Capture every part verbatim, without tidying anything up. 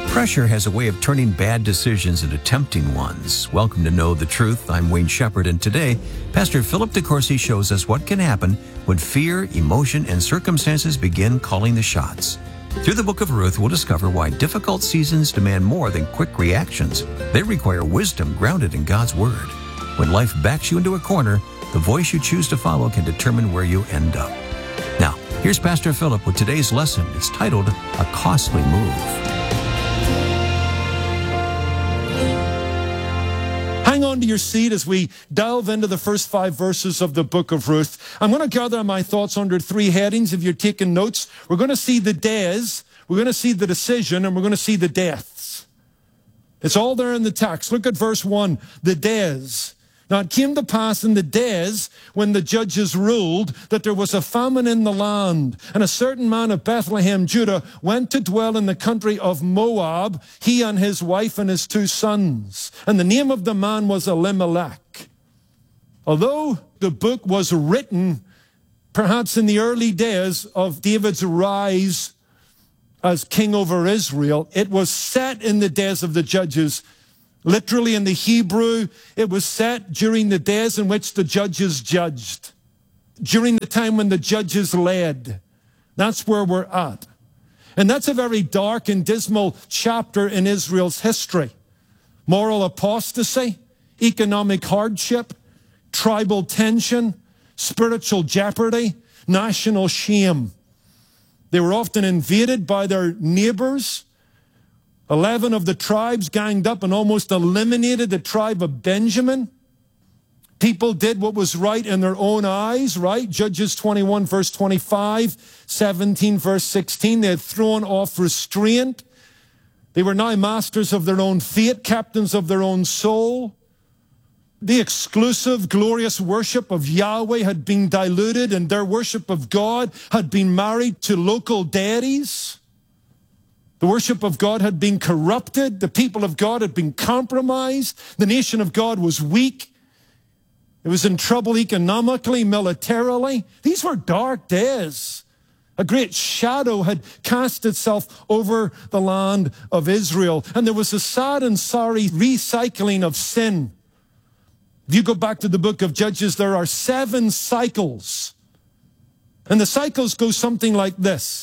Pressure has a way of turning bad decisions into tempting ones. Welcome to Know the Truth. I'm Wayne Shepherd, and today, Pastor Philip DeCourcy shows us what can happen when fear, emotion, and circumstances begin calling the shots. Through the book of Ruth, we'll discover why difficult seasons demand more than quick reactions. They require wisdom grounded in God's Word. When life backs you into a corner, the voice you choose to follow can determine where you end up. Now, here's Pastor Philip with today's lesson. It's titled, A Costly Move. Hang on to your seat as we delve into the first five verses of the book of Ruth. I'm going to gather my thoughts under three headings. If you're taking notes, we're going to see the days, we're going to see the decision, and we're going to see the deaths. It's all there in the text. Look at verse one, the days. Now it came to pass in the days when the judges ruled that there was a famine in the land, and a certain man of Bethlehem, Judah, went to dwell in the country of Moab, he and his wife and his two sons. And the name of the man was Elimelech. Although the book was written perhaps in the early days of David's rise as king over Israel, it was set in the days of the judges. Literally in the Hebrew, it was set during the days in which the judges judged, during the time when the judges led. That's where we're at. And that's a very dark and dismal chapter in Israel's history. Moral apostasy, economic hardship, tribal tension, spiritual jeopardy, national shame. They were often invaded by their neighbors. Eleven of the tribes ganged up and almost eliminated the tribe of Benjamin. People did what was right in their own eyes, right? Judges twenty-one, verse twenty-five, seventeen, verse sixteen. They had thrown off restraint. They were now masters of their own fate, captains of their own soul. The exclusive, glorious worship of Yahweh had been diluted, and their worship of God had been married to local deities. The worship of God had been corrupted. The people of God had been compromised. The nation of God was weak. It was in trouble economically, militarily. These were dark days. A great shadow had cast itself over the land of Israel. And there was a sad and sorry recycling of sin. If you go back to the book of Judges, there are seven cycles. And the cycles go something like this.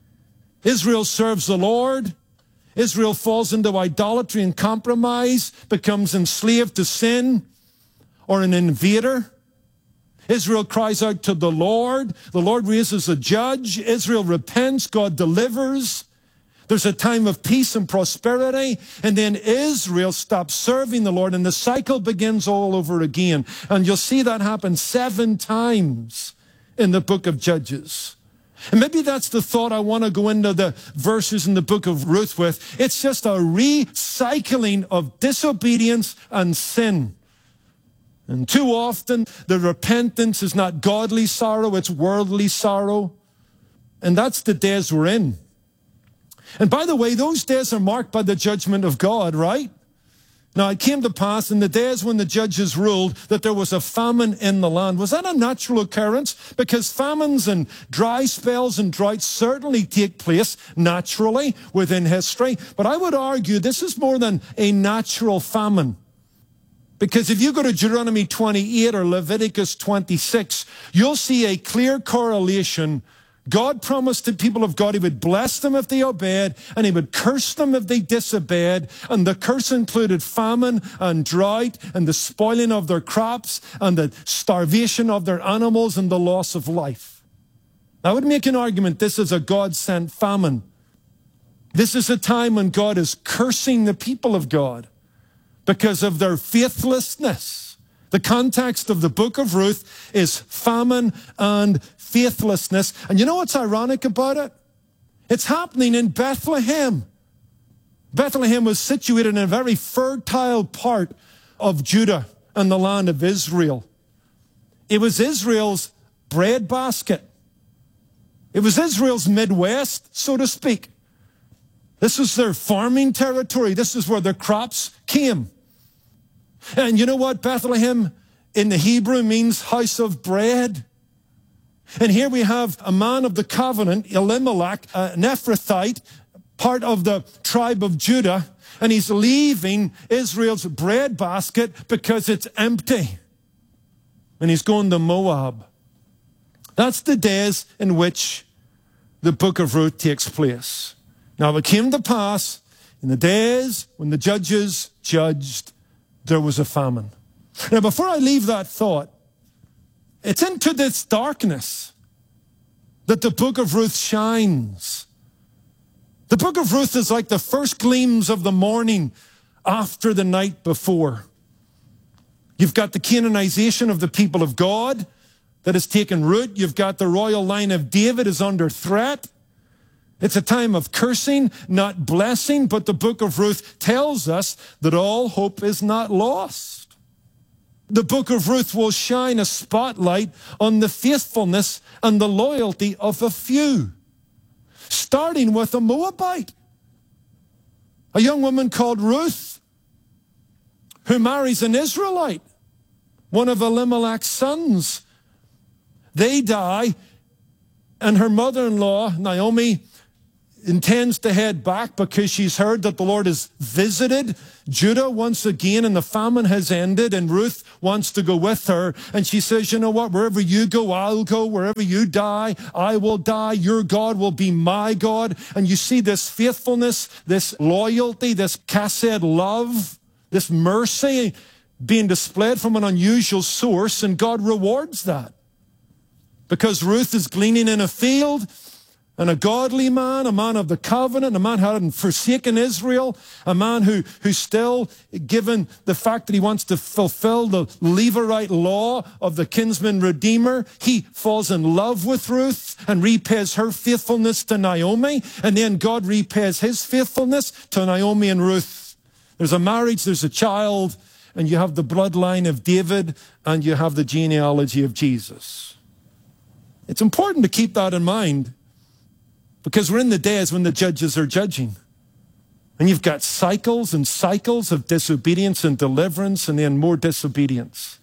Israel serves the Lord. Israel falls into idolatry and compromise, becomes enslaved to sin or an invader. Israel cries out to the Lord. The Lord raises a judge. Israel repents. God delivers. There's a time of peace and prosperity. And then Israel stops serving the Lord, and the cycle begins all over again. And you'll see that happen seven times in the book of Judges. And maybe that's the thought I want to go into the verses in the book of Ruth with. It's just a recycling of disobedience and sin. And too often, the repentance is not godly sorrow, it's worldly sorrow. And that's the days we're in. And by the way, those days are marked by the judgment of God, right? Now, it came to pass in the days when the judges ruled that there was a famine in the land. Was that a natural occurrence? Because famines and dry spells and droughts certainly take place naturally within history. But I would argue this is more than a natural famine. Because if you go to Deuteronomy twenty-eight or Leviticus twenty-six, you'll see a clear correlation. God promised the people of God he would bless them if they obeyed, and he would curse them if they disobeyed. And the curse included famine and drought and the spoiling of their crops and the starvation of their animals and the loss of life. I would make an argument this is a God-sent famine. This is a time when God is cursing the people of God because of their faithlessness. The context of the book of Ruth is famine and faithlessness. And you know what's ironic about it? It's happening in Bethlehem. Bethlehem was situated in a very fertile part of Judah and the land of Israel. It was Israel's breadbasket. It was Israel's Midwest, so to speak. This was their farming territory. This is where their crops came. And you know what? Bethlehem in the Hebrew means house of bread. And here we have a man of the covenant, Elimelech, an Ephrathite, part of the tribe of Judah, and he's leaving Israel's breadbasket because it's empty. And he's going to Moab. That's the days in which the book of Ruth takes place. Now it came to pass in the days when the judges judged, there was a famine. Now before I leave that thought, it's into this darkness that the book of Ruth shines. The book of Ruth is like the first gleams of the morning after the night before. You've got the Canaanization of the people of God that has taken root. You've got the royal line of David is under threat. It's a time of cursing, not blessing, but the book of Ruth tells us that all hope is not lost. The book of Ruth will shine a spotlight on the faithfulness and the loyalty of a few, starting with a Moabite, a young woman called Ruth, who marries an Israelite, one of Elimelech's sons. They die, and her mother-in-law, Naomi, intends to head back because she's heard that the Lord has visited Judah once again and the famine has ended, and Ruth wants to go with her. And she says, you know what, wherever you go, I'll go. Wherever you die, I will die. Your God will be my God. And you see this faithfulness, this loyalty, this chesed love, this mercy being displayed from an unusual source, and God rewards that. Because Ruth is gleaning in a field, and a godly man, a man of the covenant, a man who hadn't forsaken Israel, a man who, who's still, given the fact that he wants to fulfill the Levirate law of the kinsman redeemer, he falls in love with Ruth and repays her faithfulness to Naomi, and then God repays his faithfulness to Naomi and Ruth. There's a marriage, there's a child, and you have the bloodline of David, and you have the genealogy of Jesus. It's important to keep that in mind, because we're in the days when the judges are judging. And you've got cycles and cycles of disobedience and deliverance, and then more disobedience.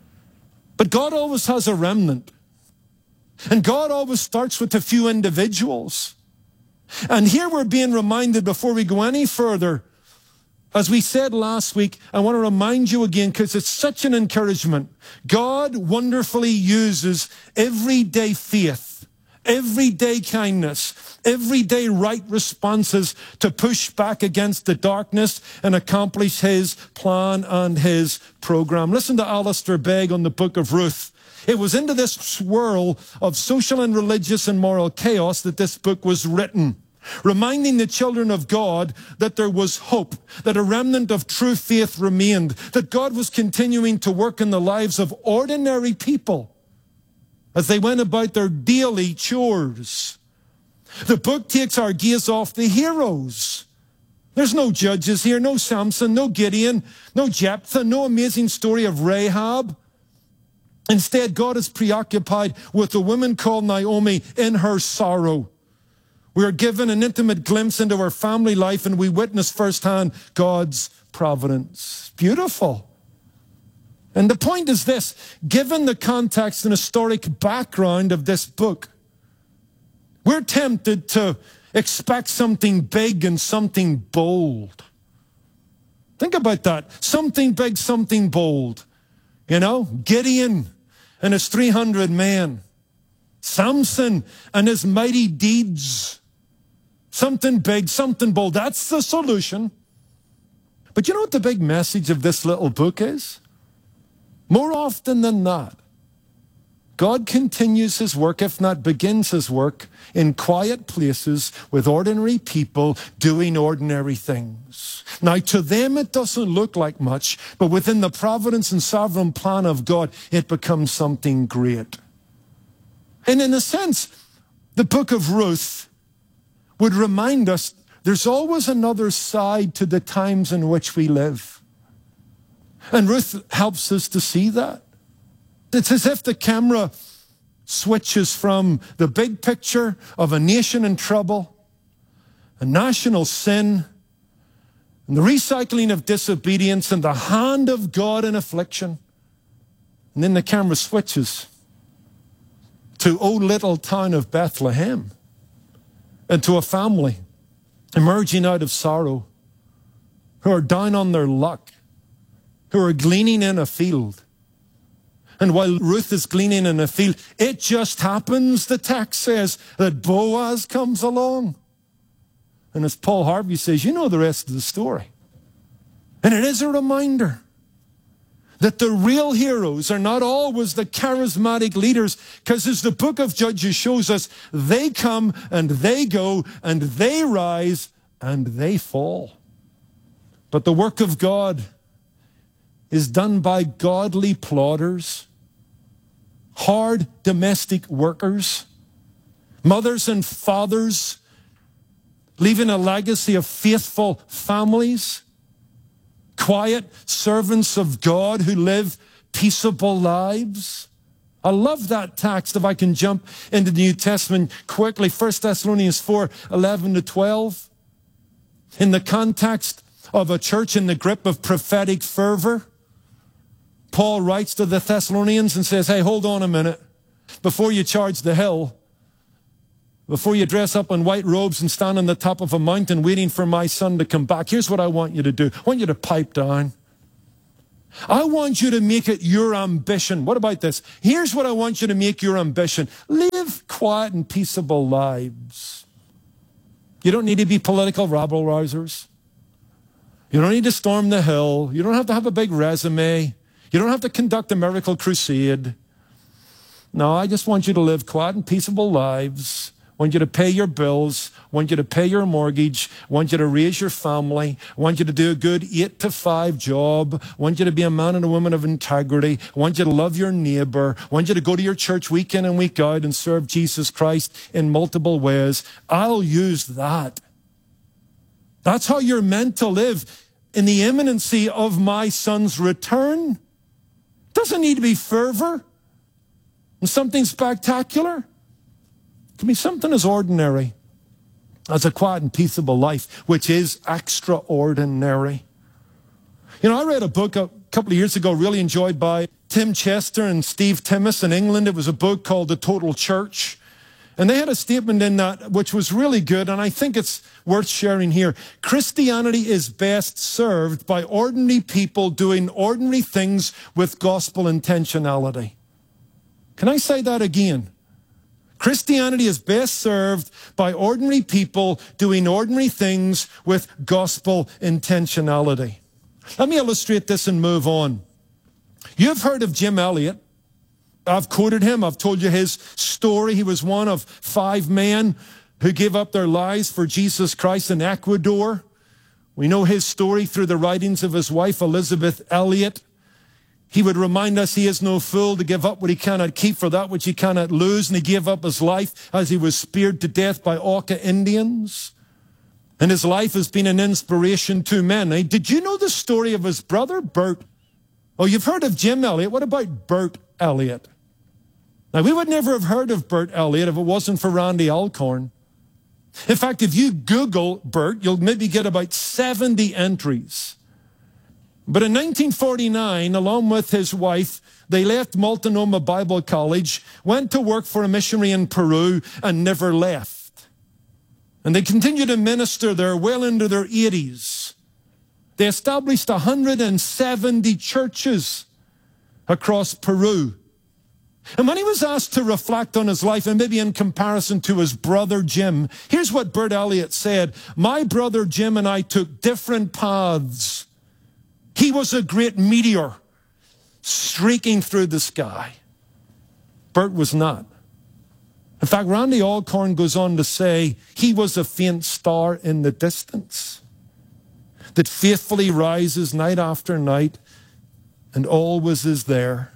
But God always has a remnant. And God always starts with a few individuals. And here we're being reminded, before we go any further, as we said last week, I want to remind you again, because it's such an encouragement. God wonderfully uses everyday faith, everyday kindness, everyday right responses to push back against the darkness and accomplish his plan and his program. Listen to Alistair Begg on the book of Ruth. It was into this swirl of social and religious and moral chaos that this book was written, reminding the children of God that there was hope, that a remnant of true faith remained, that God was continuing to work in the lives of ordinary people as they went about their daily chores. The book takes our gaze off the heroes. There's no judges here, no Samson, no Gideon, no Jephthah, no amazing story of Rahab. Instead, God is preoccupied with a woman called Naomi in her sorrow. We are given an intimate glimpse into her family life, and we witness firsthand God's providence. Beautiful. And the point is this: given the context and historic background of this book, we're tempted to expect something big and something bold. Think about that. Something big, something bold. You know, Gideon and his three hundred men. Samson and his mighty deeds. Something big, something bold. That's the solution. But you know what the big message of this little book is? More often than not, God continues his work, if not begins his work, in quiet places with ordinary people doing ordinary things. Now, to them it doesn't look like much, but within the providence and sovereign plan of God, it becomes something great. And in a sense, the book of Ruth would remind us there's always another side to the times in which we live. And Ruth helps us to see that. It's as if the camera switches from the big picture of a nation in trouble, a national sin, and the recycling of disobedience and the hand of God in affliction. And then the camera switches to, oh, little town of Bethlehem, and to a family emerging out of sorrow, who are down on their luck, who are gleaning in a field. And while Ruth is gleaning in a field, it just happens, the text says, that Boaz comes along. And as Paul Harvey says, you know the rest of the story. And it is a reminder that the real heroes are not always the charismatic leaders, because as the book of Judges shows us, they come and they go and they rise and they fall. But the work of God is done by godly plodders, hard domestic workers, mothers and fathers, leaving a legacy of faithful families, quiet servants of God who live peaceable lives. I love that text. If I can jump into the New Testament quickly, First Thessalonians four, eleven to twelve. In the context of a church in the grip of prophetic fervor, Paul writes to the Thessalonians and says, hey, hold on a minute. Before you charge the hill, before you dress up in white robes and stand on the top of a mountain waiting for my son to come back, here's what I want you to do. I want you to pipe down. I want you to make it your ambition. What about this? Here's what I want you to make your ambition. Live quiet and peaceable lives. You don't need to be political rabble-rousers. You don't need to storm the hill. You don't have to have a big resume. You don't have to conduct a miracle crusade. No, I just want you to live quiet and peaceable lives. I want you to pay your bills. I want you to pay your mortgage. I want you to raise your family. I want you to do a good eight to five job. I want you to be a man and a woman of integrity. I want you to love your neighbor. I want you to go to your church week in and week out and serve Jesus Christ in multiple ways. I'll use that. That's how you're meant to live in the imminency of my son's return. Doesn't need to be fervor and something spectacular. It can be something as ordinary as a quiet and peaceable life, which is extraordinary. You know, I read a book a couple of years ago, really enjoyed by Tim Chester and Steve Timmis in England. It was a book called The Total Church. And they had a statement in that which was really good, and I think it's worth sharing here. Christianity is best served by ordinary people doing ordinary things with gospel intentionality. Can I say that again? Christianity is best served by ordinary people doing ordinary things with gospel intentionality. Let me illustrate this and move on. You've heard of Jim Elliot. I've quoted him. I've told you his story. He was one of five men who gave up their lives for Jesus Christ in Ecuador. We know his story through the writings of his wife, Elizabeth Elliot. He would remind us he is no fool to give up what he cannot keep for that which he cannot lose. And he gave up his life as he was speared to death by Auca Indians. And his life has been an inspiration to many. Did you know the story of his brother, Bert? Oh, you've heard of Jim Elliot. What about Bert Elliot? Now, we would never have heard of Bert Elliot if it wasn't for Randy Alcorn. In fact, if you Google Bert, you'll maybe get about seventy entries. But in nineteen forty-nine, along with his wife, they left Multnomah Bible College, went to work for a missionary in Peru, and never left. And they continued to minister there well into their eighties. They established one hundred seventy churches across Peru. And when he was asked to reflect on his life, and maybe in comparison to his brother Jim, here's what Bert Elliot said. My brother Jim and I took different paths. He was a great meteor streaking through the sky. Bert was not. In fact, Randy Alcorn goes on to say he was a faint star in the distance that faithfully rises night after night and always is there.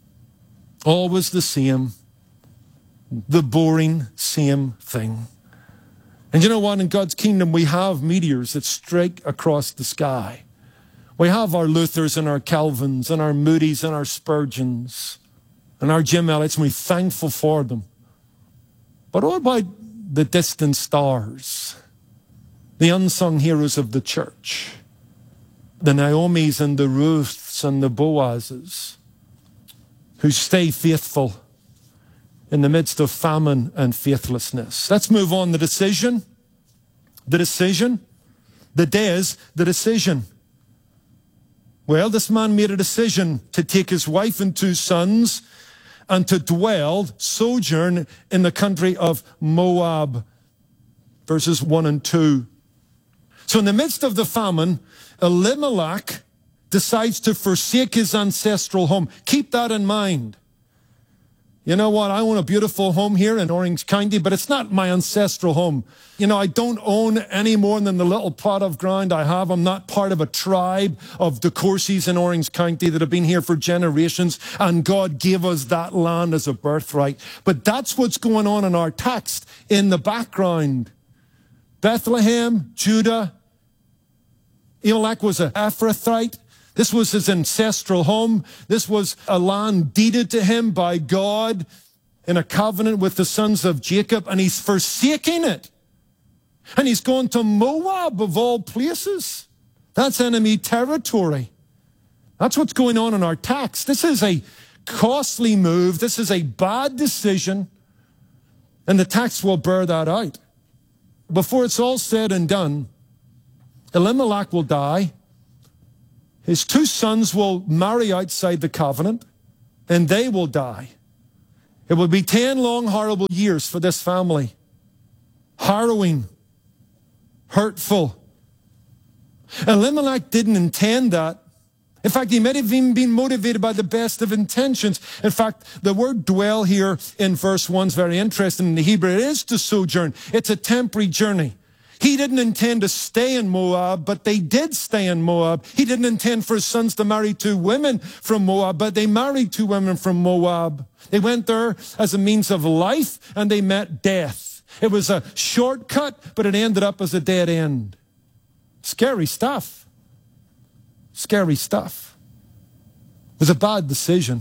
Always the same, the boring same thing. And you know what? In God's kingdom, we have meteors that strike across the sky. We have our Luthers and our Calvins and our Moody's and our Spurgeons and our Jim Elliots, and we're thankful for them. But what about the distant stars, the unsung heroes of the church, the Naomis and the Ruths and the Boazes, who stay faithful in the midst of famine and faithlessness? Let's move on. The decision the decision. The days, the decision. Well, this man made a decision to take his wife and two sons and to dwell, sojourn in the country of Moab. Verses one and two. So in the midst of the famine, Elimelech decides to forsake his ancestral home. Keep that in mind. You know what? I own a beautiful home here in Orange County, but it's not my ancestral home. You know, I don't own any more than the little plot of ground I have. I'm not part of a tribe of DeCourcys in Orange County that have been here for generations, and God gave us that land as a birthright. But that's what's going on in our text in the background. Bethlehem, Judah. Elimelech was an Ephrathite. This was his ancestral home. This was a land deeded to him by God in a covenant with the sons of Jacob, and he's forsaking it. And he's going to Moab, of all places. That's enemy territory. That's what's going on in our text. This is a costly move. This is a bad decision. And the text will bear that out. Before it's all said and done, Elimelech will die. His two sons will marry outside the covenant, and they will die. It will be ten long, horrible years for this family. Harrowing, hurtful. Elimelech didn't intend that. In fact, he might have even been motivated by the best of intentions. In fact, the word dwell here in verse one is very interesting. In the Hebrew, it is to sojourn. It's a temporary journey. He didn't intend to stay in Moab, but they did stay in Moab. He didn't intend for his sons to marry two women from Moab, but they married two women from Moab. They went there as a means of life, and they met death. It was a shortcut, but it ended up as a dead end. Scary stuff. Scary stuff. It was a bad decision.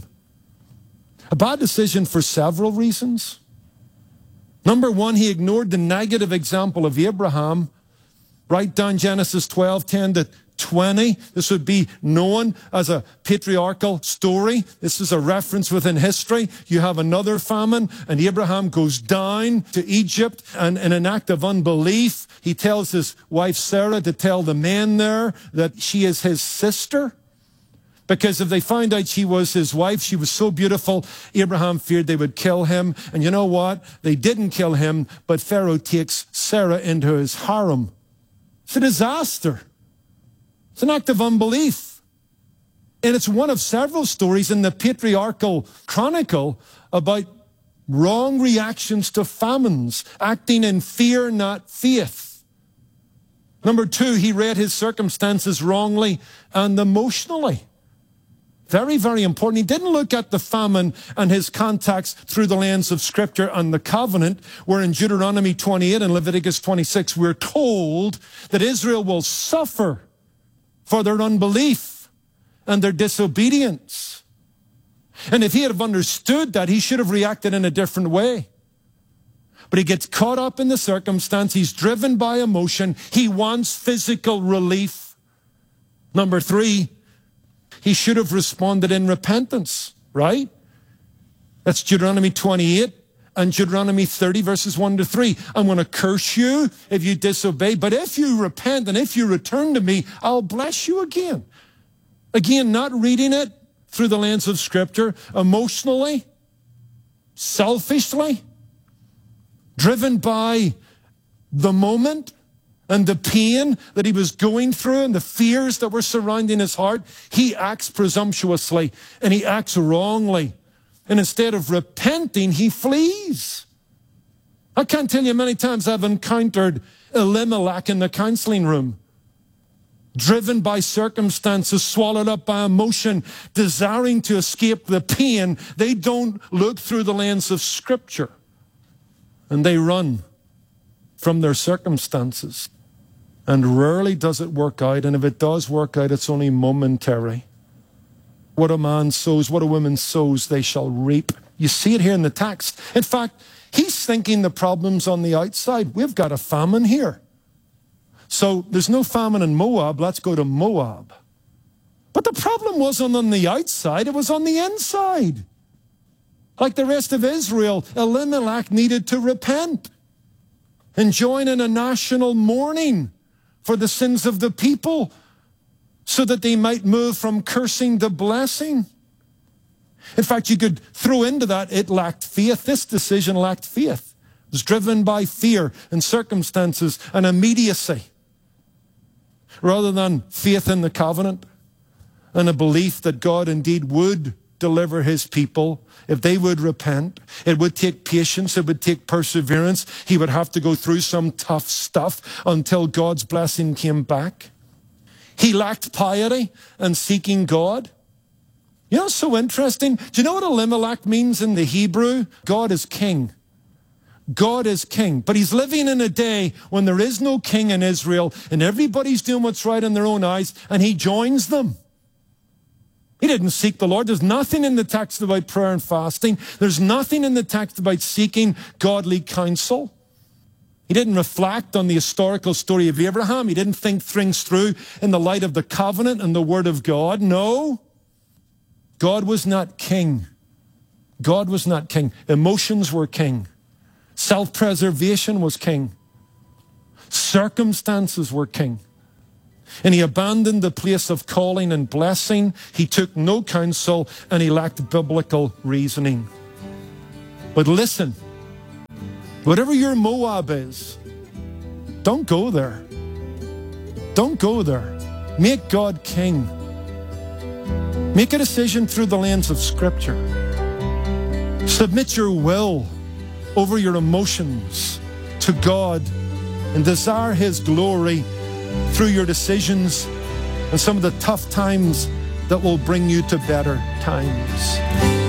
A bad decision for several reasons. Number one, he ignored the negative example of Abraham. Write down Genesis twelve, ten to twenty. This would be known as a patriarchal story. This is a reference within history. You have another famine, and Abraham goes down to Egypt, and in an act of unbelief, he tells his wife Sarah to tell the men there that she is his sister. Because if they found out she was his wife, she was so beautiful, Abraham feared they would kill him. And you know what? They didn't kill him, but Pharaoh takes Sarah into his harem. It's a disaster. It's an act of unbelief. And it's one of several stories in the patriarchal chronicle about wrong reactions to famines, acting in fear, not faith. Number two, he read his circumstances wrongly and emotionally. Very, very important. He didn't look at the famine and his context through the lens of Scripture and the covenant, where in Deuteronomy twenty-eight and Leviticus twenty-six, we're told that Israel will suffer for their unbelief and their disobedience. And if he had have understood that, he should have reacted in a different way. But he gets caught up in the circumstance. He's driven by emotion. He wants physical relief. Number three, he should have responded in repentance, right? That's Deuteronomy twenty-eight and Deuteronomy thirty, verses one to three. I'm going to curse you if you disobey, but if you repent and if you return to me, I'll bless you again. Again, not reading it through the lens of Scripture, emotionally, selfishly, driven by the moment and the pain that he was going through and the fears that were surrounding his heart. He acts presumptuously and he acts wrongly. And instead of repenting, he flees. I can't tell you many times I've encountered Elimelech in the counseling room, driven by circumstances, swallowed up by emotion, desiring to escape the pain. They don't look through the lens of Scripture, and they run from their circumstances. And rarely does it work out, and if it does work out, it's only momentary. What a man sows, what a woman sows, they shall reap. You see it here in the text. In fact, he's thinking the problem's on the outside. We've got a famine here. So there's no famine in Moab, let's go to Moab. But the problem wasn't on the outside, it was on the inside. Like the rest of Israel, Elimelech needed to repent. and join in a national mourning for the sins of the people so that they might move from cursing to blessing. In fact, you could throw into that it lacked faith. This decision lacked faith. It was driven by fear and circumstances and immediacy rather than faith in the covenant and a belief that God indeed would deliver his people if they would repent. It would take patience. It would take perseverance. He would have to go through some tough stuff until God's blessing came back. He lacked piety and seeking God. You know, it's so interesting. Do you know what Elimelech means in the Hebrew? God is king. God is king. But he's living in a day when there is no king in Israel and everybody's doing what's right in their own eyes, and he joins them. He didn't seek the Lord. There's nothing in the text about prayer and fasting. There's nothing in the text about seeking godly counsel. He didn't reflect on the historical story of Abraham. He didn't think things through in the light of the covenant and the word of God. No. God was not king. God was not king. Emotions were king. Self-preservation was king. Circumstances were king. And he abandoned the place of calling and blessing. He took no counsel, and he lacked biblical reasoning. But listen, whatever your Moab is, don't go there. Don't go there. Make God king. Make a decision through the lens of Scripture. Submit your will over your emotions to God and desire his glory through your decisions and some of the tough times that will bring you to better times.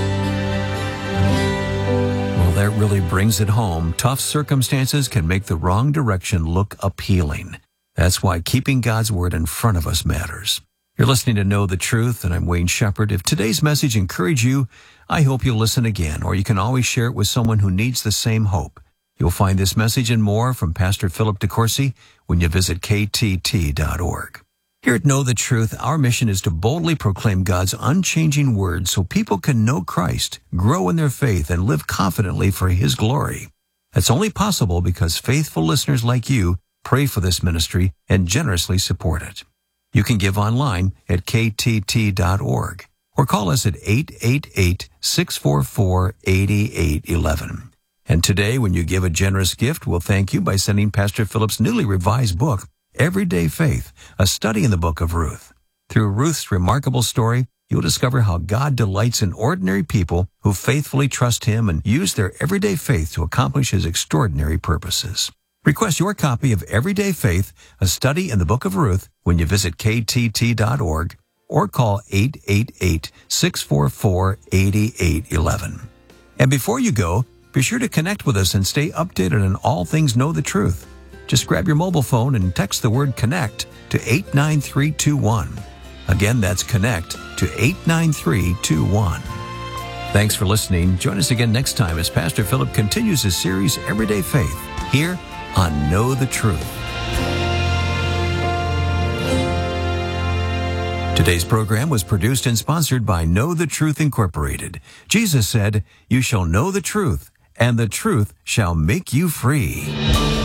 Well, that really brings it home. Tough circumstances can make the wrong direction look appealing. That's why keeping God's word in front of us matters. You're listening to Know the Truth, and I'm Wayne Shepherd. If today's message encouraged you, I hope you'll listen again, or you can always share it with someone who needs the same hope. You'll find this message and more from Pastor Philip DeCourcy when you visit K T T dot org. Here at Know the Truth, our mission is to boldly proclaim God's unchanging word so people can know Christ, grow in their faith, and live confidently for his glory. That's only possible because faithful listeners like you pray for this ministry and generously support it. You can give online at K T T dot org or call us at eight eight eight, six four four, eight eight one one. And today, when you give a generous gift, we'll thank you by sending Pastor Philip's newly revised book, Everyday Faith, a study in the book of Ruth. Through Ruth's remarkable story, you'll discover how God delights in ordinary people who faithfully trust him and use their everyday faith to accomplish his extraordinary purposes. Request your copy of Everyday Faith, a study in the book of Ruth, when you visit K T T dot org or call eight eight eight, six four four, eight eight one one. And before you go, be sure to connect with us and stay updated on all things Know the Truth. Just grab your mobile phone and text the word CONNECT to eight nine three two one. Again, that's CONNECT to eight nine three two one. Thanks for listening. Join us again next time as Pastor Philip continues his series, Everyday Faith, here on Know the Truth. Today's program was produced and sponsored by Know the Truth Incorporated. Jesus said, "You shall know the truth, and the truth shall make you free."